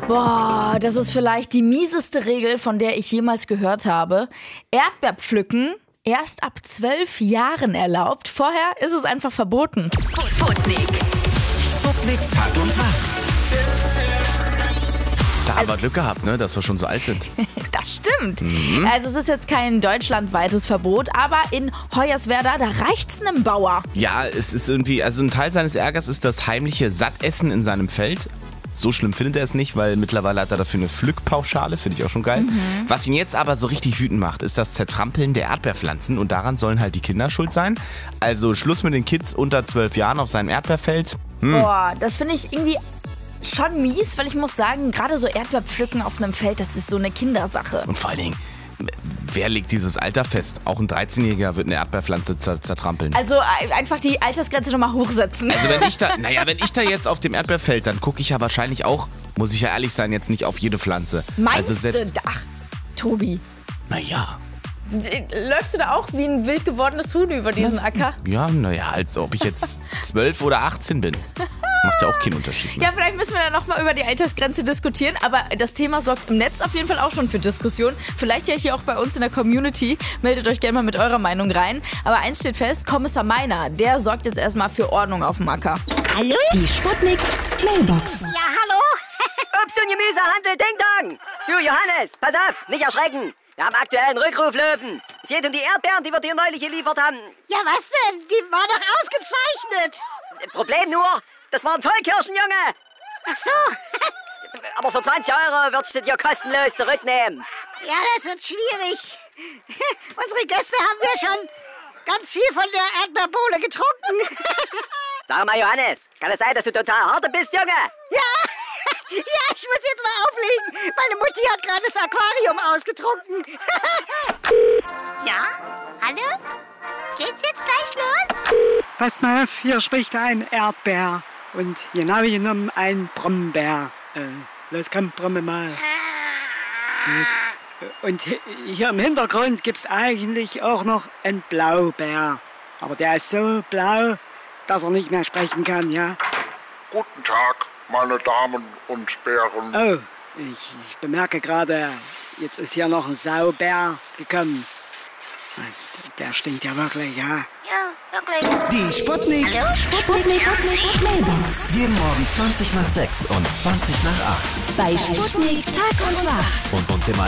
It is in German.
Boah, das ist vielleicht die mieseste Regel, von der ich jemals gehört habe. Erdbeerpflücken erst ab 12 Jahren erlaubt. Vorher ist es einfach verboten. Sputnik. Sputnik Tag und Tag. Da haben wir Glück gehabt, ne, dass wir schon so alt sind. Das stimmt. Also es ist jetzt kein deutschlandweites Verbot, aber in Hoyerswerda, da reicht's einem Bauer. Ja, es ist irgendwie, also ein Teil seines Ärgers ist das heimliche Sattessen in seinem Feld. So schlimm findet er es nicht, weil mittlerweile hat er dafür eine Pflückpauschale, finde ich auch schon geil. Was ihn jetzt aber so richtig wütend macht, ist das Zertrampeln der Erdbeerpflanzen und daran sollen halt die Kinder schuld sein. Also Schluss mit den Kids unter 12 Jahren auf seinem Erdbeerfeld. Boah, das finde ich irgendwie schon mies, weil ich muss sagen, gerade so Erdbeerpflücken auf einem Feld, das ist so eine Kindersache. Und vor allen Dingen, wer legt dieses Alter fest? Auch ein 13-Jähriger wird eine Erdbeerpflanze zertrampeln. Also einfach die Altersgrenze nochmal hochsetzen. Also wenn ich da jetzt auf dem Erdbeerfeld, dann gucke ich ja wahrscheinlich auch, muss ich ja ehrlich sein, jetzt nicht auf jede Pflanze. Meinst also selbst, du? Ach, Tobi. Naja. Läufst du da auch wie ein wild gewordenes Huhn über diesen Acker? Ja, naja, als ob ich jetzt 12 oder 18 bin. Macht ja auch keinen Unterschied. Ne? Ja, vielleicht müssen wir da nochmal über die Altersgrenze diskutieren, aber das Thema sorgt im Netz auf jeden Fall auch schon für Diskussionen. Vielleicht ja hier auch bei uns in der Community. Meldet euch gerne mal mit eurer Meinung rein. Aber eins steht fest, Kommissar Meiner, der sorgt jetzt erstmal für Ordnung auf dem Acker. Hallo? Die Sputnik Mailbox. Ja, hallo? Obst und Gemüsehandel Ding Dong. Du, Johannes, pass auf, nicht erschrecken. Wir haben aktuell einen Rückruf, Löwen. Es geht um die Erdbeeren, die wir dir neulich geliefert haben. Ja, was denn? Die war doch ausgezeichnet. Problem nur, das waren Tollkirschen, Junge. Ach so. Aber für 20 € würdest du dir kostenlos zurücknehmen. Ja, das wird schwierig. Unsere Gäste haben ja schon ganz viel von der Erdbeerbohle getrunken. Sag mal, Johannes, kann es sein, dass du total harte bist, Junge? Ja. Ja, ich muss jetzt mal auflegen. Meine Mutti hat gerade das Aquarium ausgetrunken. Ja? Hallo? Geht's jetzt gleich los? Pass mal auf, hier spricht ein Erdbeer und genau genommen ein Brombeer. Los, komm, bromme mal. Und hier im Hintergrund gibt's eigentlich auch noch einen Blaubeer. Aber der ist so blau, dass er nicht mehr sprechen kann, ja? Guten Tag, meine Damen und Bären. Oh, ich bemerke gerade, jetzt ist hier noch ein Saubär gekommen. Der stinkt ja wirklich, ja? Ja, wirklich. Die Sputnik. Hallo? Sputnik Mailbox. Jeden Morgen 20 nach 6 und 20 nach 8. Bei Sputnik Tag und Wach. Und uns im